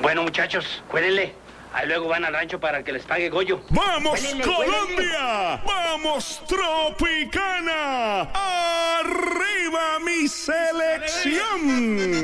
Bueno, muchachos, cuédenle. Ahí luego van al rancho para que les pague Goyo. ¡Vamos, Cuélenle, Colombia! ¡Vamos, Tropicana! ¡Arriba mi selección!